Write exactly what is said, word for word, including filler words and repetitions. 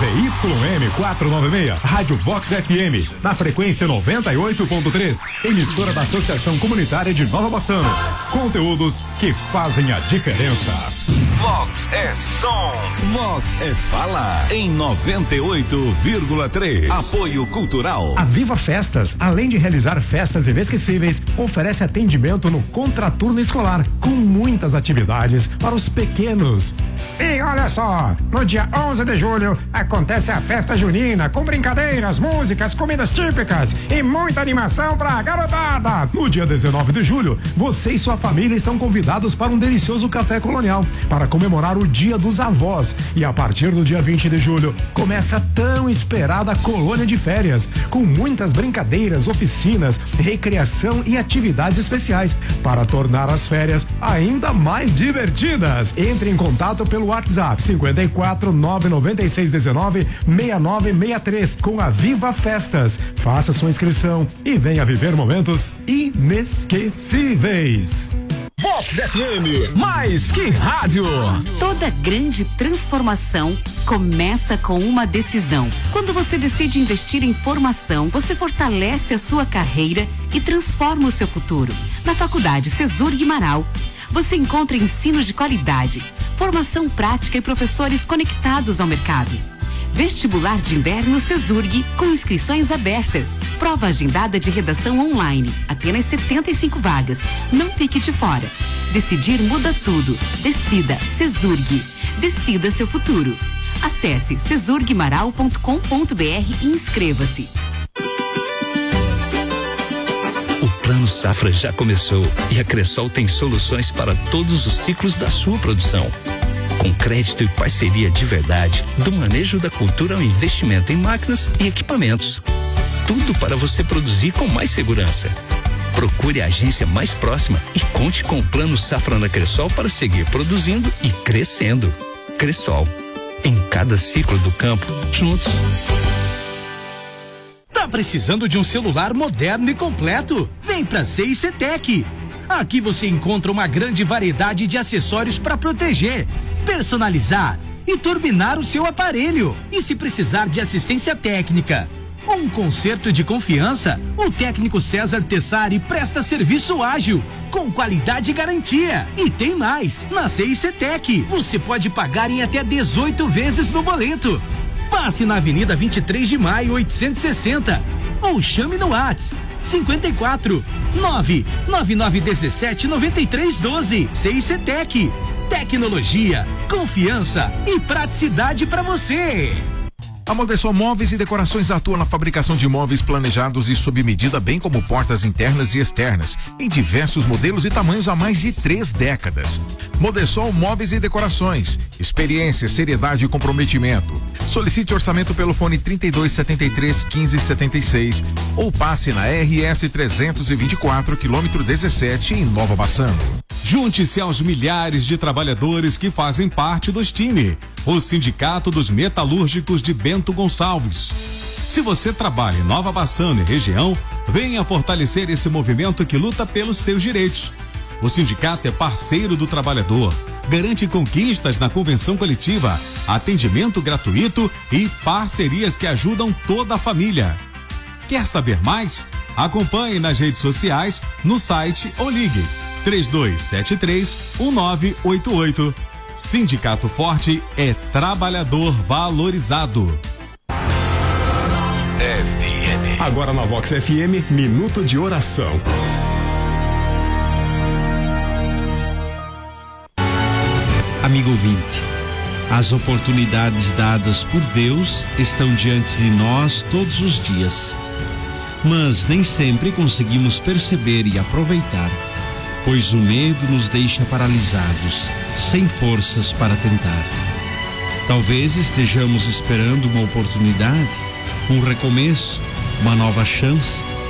Z Y M quatrocentos e noventa e seis, Rádio Vox F M, na frequência noventa e oito ponto três, emissora da Associação Comunitária de Nova Bassano. Conteúdos que fazem a diferença. Vox é som, Vox é fala, em noventa e oito vírgula três. Apoio Cultural. A Viva Festas, além de realizar festas inesquecíveis, oferece atendimento no contraturno escolar, com muitas atividades para os pequenos. E olha só, no dia onze de julho acontece a festa junina, com brincadeiras, músicas, comidas típicas e muita animação pra garotada. No dia dezenove de julho, você e sua família estão convidados para um delicioso café colonial, para comemorar o Dia dos Avós. E a partir do dia vinte de julho, começa a tão esperada colônia de férias, com muitas brincadeiras, oficinas, recreação e atividades especiais, para tornar as férias ainda mais divertidas. Entre em contato pelo WhatsApp cinquenta e quatro, nove noventa e seis, dezenove, sessenta e nove sessenta e três com a Viva Festas. Faça sua inscrição e venha viver momentos inesquecíveis. Vox F M, mais que rádio. Toda grande transformação começa com uma decisão. Quando você decide investir em formação, você fortalece a sua carreira e transforma o seu futuro. Na Faculdade Cesur Marau, você encontra ensino de qualidade, formação prática e professores conectados ao mercado. Vestibular de Inverno Cesurg, com inscrições abertas. Prova agendada de redação online. Apenas setenta e cinco vagas. Não fique de fora. Decidir muda tudo. Decida Cesurg. Decida seu futuro. Acesse cesurg marau ponto com ponto br e inscreva-se. O Plano Safra já começou e a Cressol tem soluções para todos os ciclos da sua produção. Com crédito e parceria de verdade, do manejo da cultura ao investimento em máquinas e equipamentos. Tudo para você produzir com mais segurança. Procure a agência mais próxima e conte com o Plano Safra na Cressol para seguir produzindo e crescendo. Cressol, em cada ciclo do campo, juntos. Tá precisando de um celular moderno e completo? Vem pra C I C Tech. Aqui você encontra uma grande variedade de acessórios para proteger, personalizar e turbinar o seu aparelho. E se precisar de assistência técnica ou um conserto de confiança, o técnico César Tessari presta serviço ágil, com qualidade e garantia. E tem mais, na C I C Tech você pode pagar em até dezoito vezes no boleto. Passe na Avenida vinte e três de maio, oitocentos e sessenta, ou chame no WhatsApp cinquenta e quatro, nove nove nove dezessete, noventa e três doze. C I C Tech, tecnologia, confiança e praticidade para você. A Modesol Móveis e Decorações atua na fabricação de móveis planejados e sob medida, bem como portas internas e externas, em diversos modelos e tamanhos há mais de três décadas. Modesol Móveis e Decorações, experiência, seriedade e comprometimento. Solicite orçamento pelo fone trinta e dois, setenta e três, quinze, setenta e seis ou passe na R S trezentos e vinte e quatro, quilômetro dezessete, em Nova Bassano. Junte-se aos milhares de trabalhadores que fazem parte do S T I M E, o Sindicato dos Metalúrgicos de Bento Gonçalves. Se você trabalha em Nova Bassano e região, venha fortalecer esse movimento que luta pelos seus direitos. O sindicato é parceiro do trabalhador, garante conquistas na convenção coletiva, atendimento gratuito e parcerias que ajudam toda a família. Quer saber mais? Acompanhe nas redes sociais, no site ou ligue três dois sete três, um nove oito oito. Sindicato Forte é trabalhador valorizado. F M. Agora na Vox F M, Minuto de Oração. Amigo ouvinte, as oportunidades dadas por Deus estão diante de nós todos os dias, mas nem sempre conseguimos perceber e aproveitar, pois o medo nos deixa paralisados, sem forças para tentar. Talvez estejamos esperando uma oportunidade, um recomeço, uma nova chance,